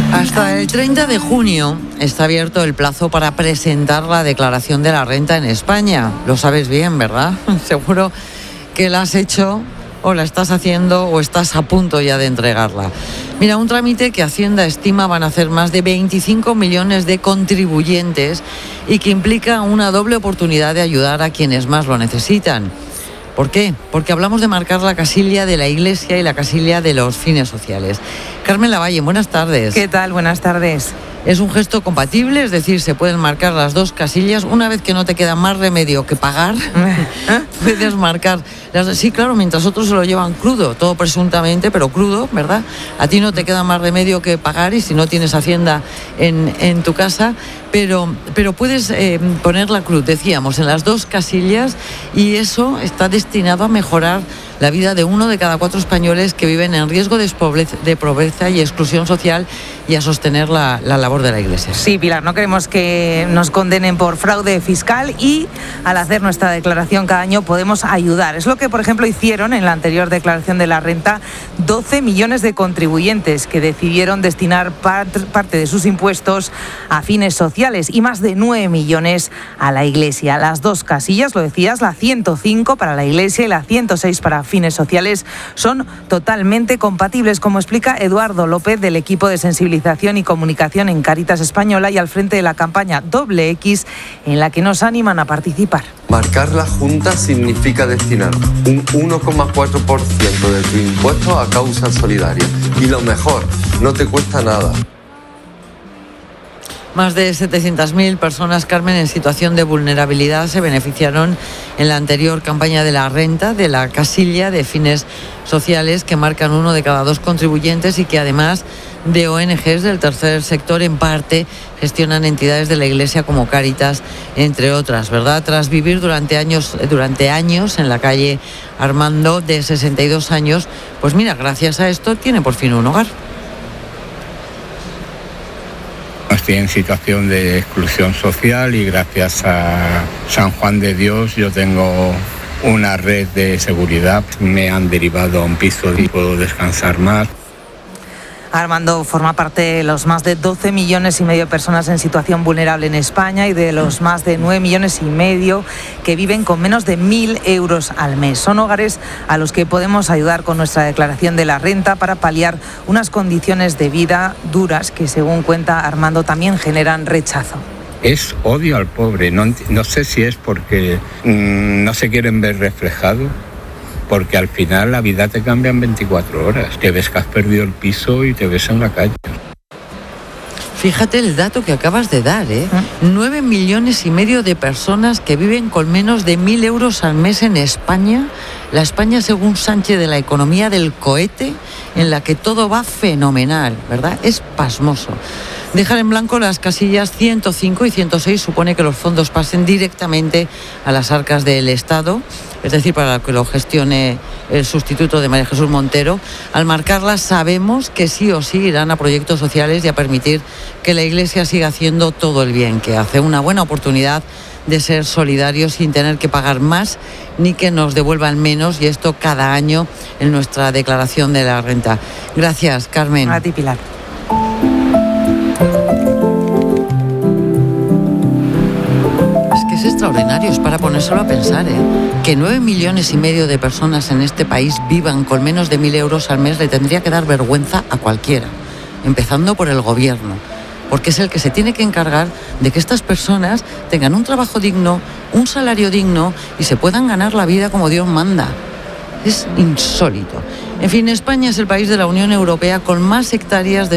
Hasta el 30 de junio está abierto el plazo para presentar la declaración de la renta en España. Lo sabes bien, ¿verdad? Seguro que la has hecho o la estás haciendo o estás a punto ya de entregarla. Mira, un trámite que Hacienda estima van a hacer más de 25 millones de contribuyentes y que implica una doble oportunidad de ayudar a quienes más lo necesitan. ¿Por qué? Porque hablamos de marcar la casilla de la Iglesia y la casilla de los fines sociales. Carmen Lavalle, buenas tardes. ¿Qué tal? Buenas tardes. ¿Es un gesto compatible? Es decir, ¿se pueden marcar las dos casillas? Una vez que no te queda más remedio que pagar, puedes marcar las dos. Sí, claro, mientras otros se lo llevan crudo, todo presuntamente, pero crudo, ¿verdad? A ti no te queda más remedio que pagar y si no tienes Hacienda en tu casa, pero puedes poner la cruz, decíamos, en las dos casillas y eso está destinado a mejorar la vida de 1 de cada 4 españoles que viven en riesgo de pobreza y exclusión social y a sostener la labor de la Iglesia. Sí, Pilar, no queremos que nos condenen por fraude fiscal y al hacer nuestra declaración cada año podemos ayudar. Es lo que, por ejemplo, hicieron en la anterior declaración de la renta 12 millones de contribuyentes que decidieron destinar parte de sus impuestos a fines sociales y más de 9 millones a la Iglesia. Las dos casillas, lo decías, la 105 para la Iglesia y la 106 para fines sociales, son totalmente compatibles, como explica Eduardo López del equipo de sensibilización y comunicación en Cáritas Española y al frente de la campaña XX, en la que nos animan a participar. Marcar la Junta significa destinar un 1,4% de tu impuesto a causas solidarias. Y lo mejor, no te cuesta nada. Más de 700.000 personas, Carmen, en situación de vulnerabilidad se beneficiaron en la anterior campaña de la renta, de la casilla de fines sociales que marcan 1 de cada 2 contribuyentes y que además de ONGs del tercer sector en parte gestionan entidades de la Iglesia como Cáritas, entre otras, ¿verdad? Tras vivir durante años en la calle Armando, de 62 años, pues mira, gracias a esto tiene por fin un hogar. Estoy en situación de exclusión social y gracias a San Juan de Dios yo tengo una red de seguridad. Me han derivado a un piso y puedo descansar más. Armando forma parte de los más de 12 millones y medio de personas en situación vulnerable en España y de los más de 9 millones y medio que viven con menos de 1.000 euros al mes. Son hogares a los que podemos ayudar con nuestra declaración de la renta para paliar unas condiciones de vida duras que, según cuenta Armando, también generan rechazo. Es odio al pobre. No sé si es porque no se quieren ver reflejados. Porque al final la vida te cambia en 24 horas. Te ves que has perdido el piso y te ves en la calle. Fíjate el dato que acabas de dar, ¿eh? 9 millones y medio de personas que viven con menos de 1.000 euros al mes en España. La España, según Sánchez, de la economía del cohete, en la que todo va fenomenal, ¿verdad? Es pasmoso. Dejar en blanco las casillas 105 y 106 supone que los fondos pasen directamente a las arcas del Estado, es decir, para que lo gestione el sustituto de María Jesús Montero. Al marcarlas sabemos que sí o sí irán a proyectos sociales y a permitir que la Iglesia siga haciendo todo el bien que hace. Una buena oportunidad de ser solidarios sin tener que pagar más ni que nos devuelvan menos, y esto cada año en nuestra declaración de la renta. Gracias, Carmen. A ti, Pilar. Es extraordinario, es para ponérselo a pensar, ¿eh? Que 9 millones y medio de personas en este país vivan con menos de 1.000 euros al mes le tendría que dar vergüenza a cualquiera, empezando por el gobierno, porque es el que se tiene que encargar de que estas personas tengan un trabajo digno, un salario digno y se puedan ganar la vida como Dios manda. Es insólito. En fin, España es el país de la Unión Europea con más hectáreas de